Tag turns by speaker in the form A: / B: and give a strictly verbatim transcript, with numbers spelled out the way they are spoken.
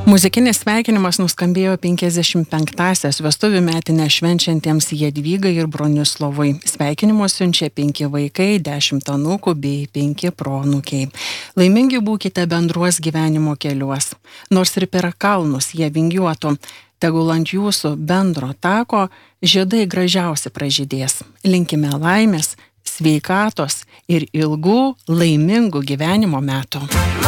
A: Muzikinis sveikinimas nuskambėjo penkiasdešimt penktąsias vestuvių metinę švenčiantiems Jadvygai ir Bronislovui. Sveikinimus siunčia penki vaikai, dešimt anūkų bei penki proanūkiai. Laimingi būkite bendruos gyvenimo keliuos. Nors ir per kalnus jie vingiuotų, tegul ant jūsų bendro tako žiedai gražiausi pražydės. Linkime laimės, sveikatos ir ilgų laimingų gyvenimo metų.